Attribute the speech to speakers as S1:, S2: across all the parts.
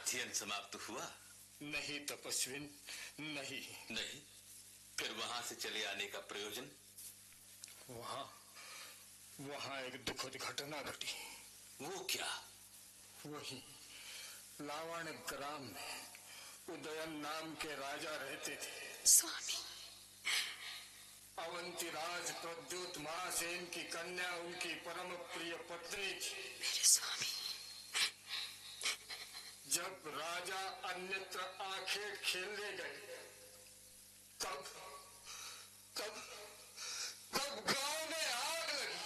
S1: अध्ययन समाप्त हुआ?
S2: नहीं तपस्विन, नहीं।
S1: नहीं? फिर वहां से चले आने का प्रयोजन?
S2: वहां एक दुखद घटना घटी।
S1: वो क्या?
S2: वही लावण्य ग्राम में उदयन नाम के राजा रहते थे।
S3: स्वामी,
S2: अवंतीराज प्रद्युत महासेन की कन्या उनकी परम प्रिय पत्नी थी।
S3: मेरे स्वामी।
S2: जब राजा अन्यत्र आंखें खेलने गए तब गांव में आग लगी।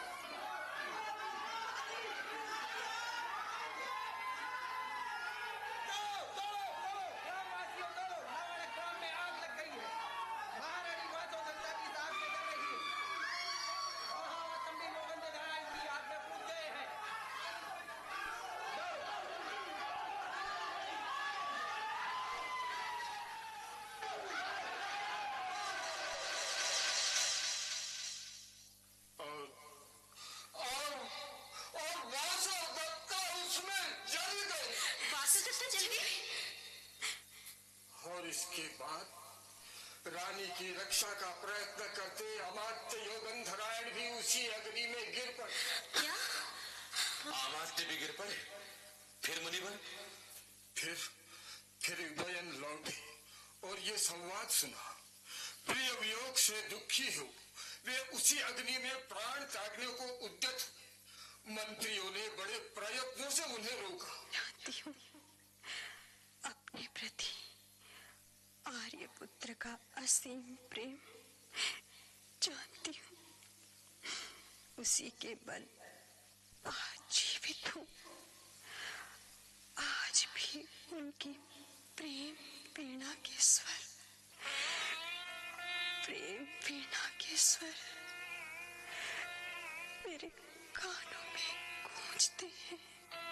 S2: इसके बाद रानी की रक्षा का प्रयत्न करते अमात्य योगंधरायण भी उसी अग्नि में गिर पड़े।
S3: क्या?
S1: अमात्य भी गिर पड़े? फिर मुनिवर?
S2: फिर उदयन लौटे और ये संवाद सुना। प्रिय वियोग से दुखी हो वे उसी अग्नि में प्राण त्यागने को उद्यत हुए। मंत्रियों ने बड़े प्रयत्नों से उन्हें रोका।
S3: जानती हूँ अपने प्रति आर्यपुत्र का असीम प्रेम, जानती हूँ उसी के बल आज जीवित हूँ। आज भी उनकी प्रेम वीणा के स्वर, प्रेम वीणा के स्वर मेरे कानों में गूंजते हैं।